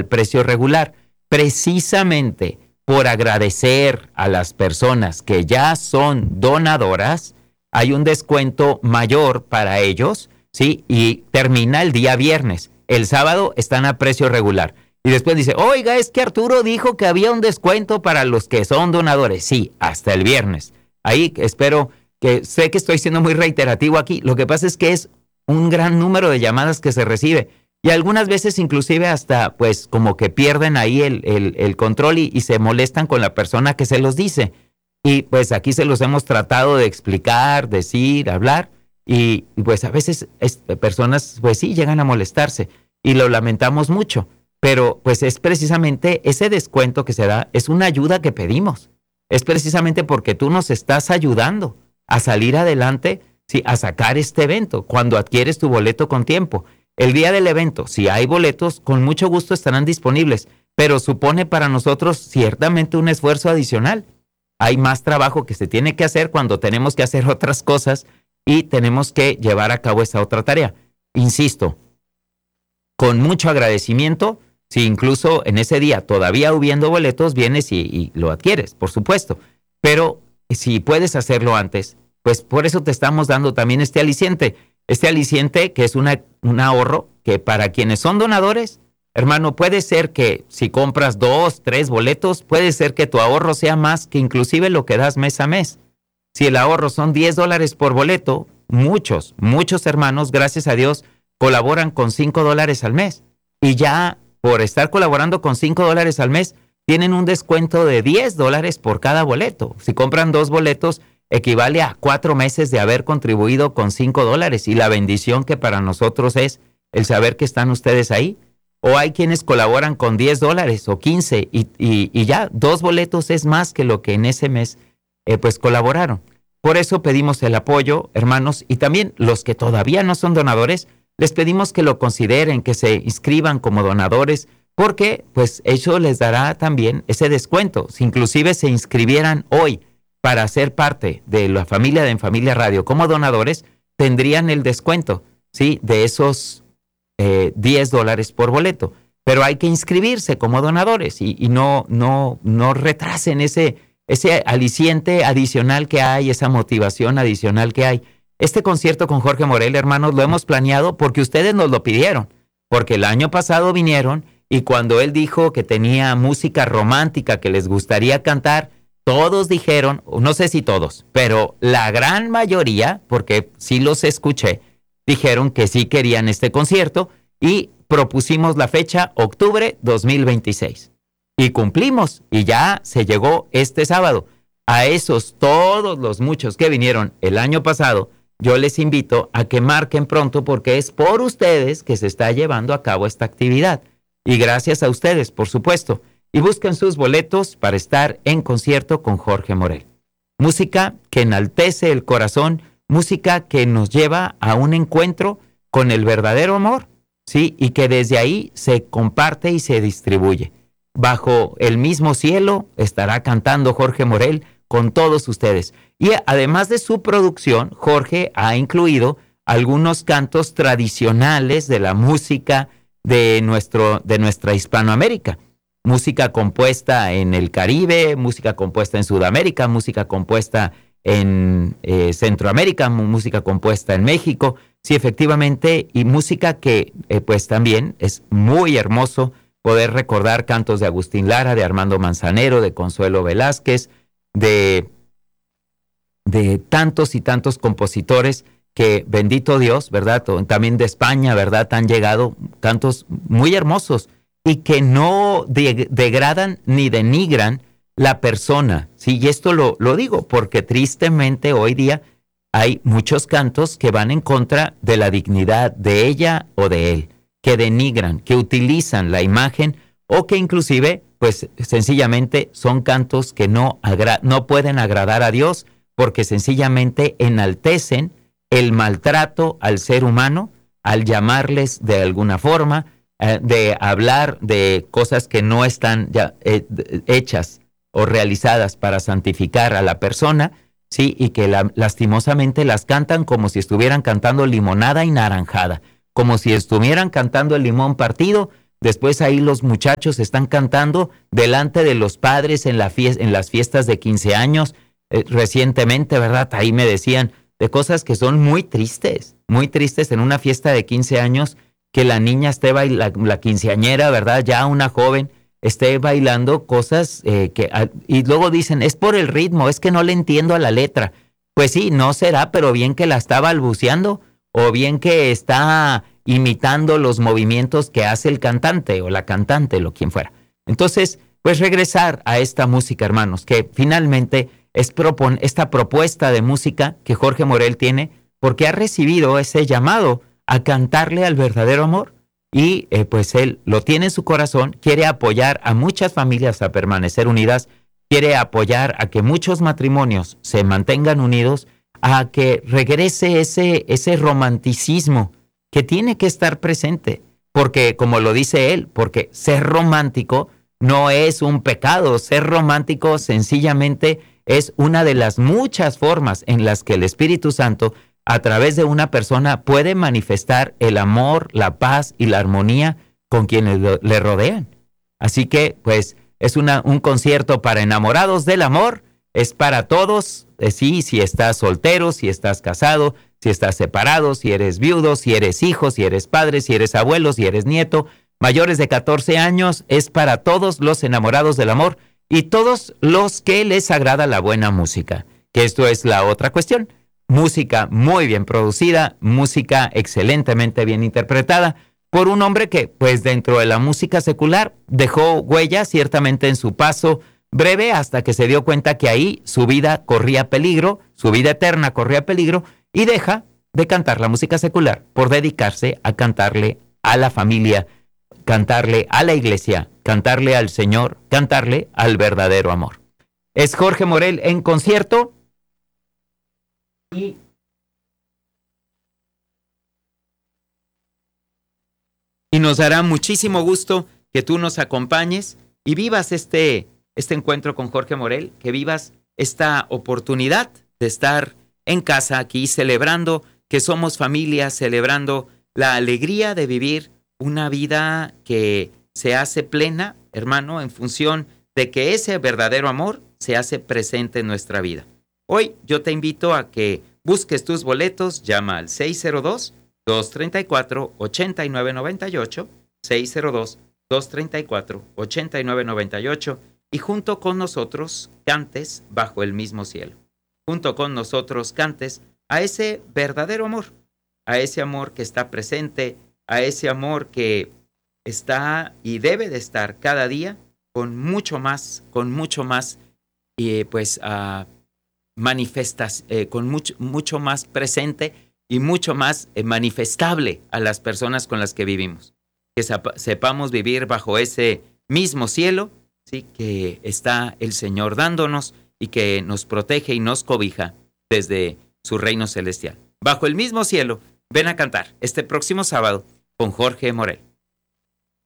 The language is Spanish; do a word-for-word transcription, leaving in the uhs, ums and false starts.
precio regular. Precisamente por agradecer a las personas que ya son donadoras, hay un descuento mayor para ellos, ¿sí? Y termina el día viernes. El sábado están a precio regular. Y después dice, oiga, es que Arturo dijo que había un descuento para los que son donadores. Sí, hasta el viernes. Ahí espero que, sé que estoy siendo muy reiterativo aquí. Lo que pasa es que es un gran número de llamadas que se recibe. Y algunas veces inclusive hasta, pues, como que pierden ahí el, el, el control y, y se molestan con la persona que se los dice. Y pues aquí se los hemos tratado de explicar, decir, hablar. Y pues a veces es, personas, pues sí, llegan a molestarse. Y lo lamentamos mucho. Pero pues es precisamente ese descuento que se da, es una ayuda que pedimos. Es precisamente porque tú nos estás ayudando a salir adelante, sí, a sacar este evento, cuando adquieres tu boleto con tiempo. El día del evento, si hay boletos, con mucho gusto estarán disponibles, pero supone para nosotros ciertamente un esfuerzo adicional. Hay más trabajo que se tiene que hacer cuando tenemos que hacer otras cosas y tenemos que llevar a cabo esa otra tarea. Insisto, con mucho agradecimiento, si incluso en ese día todavía hubiendo boletos, vienes y, y lo adquieres, por supuesto. Pero si puedes hacerlo antes, pues por eso te estamos dando también este aliciente. Este aliciente que es una, un ahorro que para quienes son donadores, hermano, puede ser que si compras dos, tres boletos, puede ser que tu ahorro sea más que inclusive lo que das mes a mes. Si el ahorro son diez dólares por boleto, muchos, muchos hermanos, gracias a Dios, colaboran con cinco dólares al mes. Y ya por estar colaborando con cinco dólares al mes, tienen un descuento de diez dólares por cada boleto. Si compran dos boletos, equivale a cuatro meses de haber contribuido con cinco dólares. Y la bendición que para nosotros es el saber que están ustedes ahí. O hay quienes colaboran con diez dólares o quince y, y, y ya, dos boletos es más que lo que en ese mes eh, pues colaboraron. Por eso pedimos el apoyo, hermanos, y también los que todavía no son donadores, les pedimos que lo consideren, que se inscriban como donadores, porque pues eso les dará también ese descuento. Si inclusive se inscribieran hoy para ser parte de la familia de En Familia Radio como donadores, tendrían el descuento, ¿sí? De esos eh, diez dólares por boleto. Pero hay que inscribirse como donadores y, y no, no, no retrasen ese, ese aliciente adicional que hay, esa motivación adicional que hay. Este concierto con Jorge Morel, hermanos, lo hemos planeado porque ustedes nos lo pidieron. Porque el año pasado vinieron y cuando él dijo que tenía música romántica que les gustaría cantar, todos dijeron, no sé si todos, pero la gran mayoría, porque sí los escuché, dijeron que sí querían este concierto y propusimos la fecha octubre dos mil veintiséis. Y cumplimos y ya se llegó este sábado. A esos todos los muchos que vinieron el año pasado, yo les invito a que marquen pronto porque es por ustedes que se está llevando a cabo esta actividad. Y gracias a ustedes, por supuesto. Y busquen sus boletos para estar en concierto con Jorge Morel. Música que enaltece el corazón, música que nos lleva a un encuentro con el verdadero amor, ¿sí? Y que desde ahí se comparte y se distribuye. Bajo el mismo cielo estará cantando Jorge Morel con todos ustedes. Y además de su producción, Jorge ha incluido algunos cantos tradicionales de la música de, nuestro, de nuestra Hispanoamérica. Música compuesta en el Caribe, música compuesta en Sudamérica, música compuesta en eh, Centroamérica, música compuesta en México. Sí, efectivamente, y música que eh, pues también es muy hermoso poder recordar cantos de Agustín Lara, de Armando Manzanero, de Consuelo Velázquez, de, de tantos y tantos compositores que, bendito Dios, ¿verdad? También de España, ¿verdad? Han llegado cantos muy hermosos y que no de, degradan ni denigran la persona, ¿sí? Y esto lo, lo digo porque tristemente hoy día hay muchos cantos que van en contra de la dignidad de ella o de él, que denigran, que utilizan la imagen o que inclusive, pues sencillamente son cantos que no, agra- no pueden agradar a Dios porque sencillamente enaltecen el maltrato al ser humano al llamarles de alguna forma, eh, de hablar de cosas que no están ya eh, hechas o realizadas para santificar a la persona, sí, y que la, lastimosamente las cantan como si estuvieran cantando limonada y naranjada, como si estuvieran cantando el limón partido, Después ahí los muchachos están cantando delante de los padres en, la fies- en las fiestas de quince años. Eh, recientemente, ¿verdad? Ahí me decían de cosas que son muy tristes, muy tristes en una fiesta de quince años, que la niña esté bailando, la quinceañera, ¿verdad? Ya una joven esté bailando cosas eh, que... Y luego dicen, es por el ritmo, es que no le entiendo a la letra. Pues sí, no será, pero bien que la está balbuceando o bien que está imitando los movimientos que hace el cantante o la cantante, o quien fuera. Entonces, pues regresar a esta música, hermanos, que finalmente es propon- esta propuesta de música que Jorge Morel tiene, porque ha recibido ese llamado a cantarle al verdadero amor y eh, pues él lo tiene en su corazón, quiere apoyar a muchas familias a permanecer unidas, quiere apoyar a que muchos matrimonios se mantengan unidos, a que regrese ese, ese romanticismo que tiene que estar presente, porque como lo dice él, porque ser romántico no es un pecado, ser romántico sencillamente es una de las muchas formas en las que el Espíritu Santo a través de una persona puede manifestar el amor, la paz y la armonía con quienes lo, le rodean. Así que, pues, es una, un concierto para enamorados del amor, es para todos, eh, sí, si estás soltero, si estás casado, si estás separado, si eres viudo, si eres hijo, si eres padre, si eres abuelo, si eres nieto, mayores de catorce años, es para todos los enamorados del amor y todos los que les agrada la buena música, que esto es la otra cuestión. Música muy bien producida, música excelentemente bien interpretada por un hombre que, pues dentro de la música secular, dejó huella ciertamente en su paso breve hasta que se dio cuenta que ahí su vida corría peligro, su vida eterna corría peligro y deja de cantar la música secular por dedicarse a cantarle a la familia, cantarle a la iglesia, cantarle al Señor, cantarle al verdadero amor. Es Jorge Morel en concierto. Y, y nos dará muchísimo gusto que tú nos acompañes y vivas este, este encuentro con Jorge Morel, que vivas esta oportunidad de estar en casa aquí celebrando que somos familia, celebrando la alegría de vivir una vida que se hace plena, hermano, en función de que ese verdadero amor se hace presente en nuestra vida. Hoy yo te invito a que busques tus boletos, llama al seis cero dos, dos tres cuatro, ocho nueve nueve ocho, seis cero dos, dos tres cuatro, ocho nueve nueve ocho y junto con nosotros cantes bajo el mismo cielo. Junto con nosotros cantes a ese verdadero amor, a ese amor que está presente, a ese amor que está y debe de estar cada día con mucho más, con mucho más, y pues a uh, manifestas, eh, con mucho, mucho más presente y mucho más eh, manifestable a las personas con las que vivimos. Que sepa, sepamos vivir bajo ese mismo cielo, ¿sí? Que está el Señor dándonos y que nos protege y nos cobija desde su reino celestial. Bajo el mismo cielo, ven a cantar este próximo sábado con Jorge Morel.